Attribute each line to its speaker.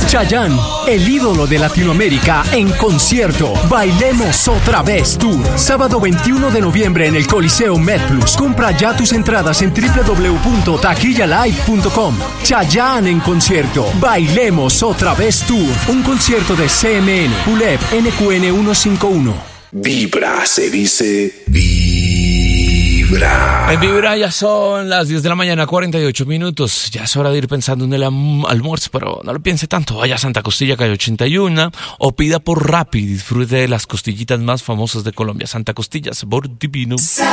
Speaker 1: Chayanne, el ídolo de Latinoamérica, en concierto. Bailemos otra vez Tour. Sábado 21 de noviembre en el Coliseo MedPlus. Compra ya tus entradas en www.taquillalive.com. Chayanne en concierto. Bailemos otra vez Tour. Un concierto de CMN, ULEP, NQN 151.
Speaker 2: Vibra, se dice Vibra.
Speaker 3: En Vibra ya son las 10 de la mañana, 48 minutos. Ya es hora de ir pensando en el almuerzo, pero no lo piense tanto. Vaya a Santa Costilla, calle 81, o pida por Rappi. Disfrute de las costillitas más famosas de Colombia. Santa Costillas, sabor divino.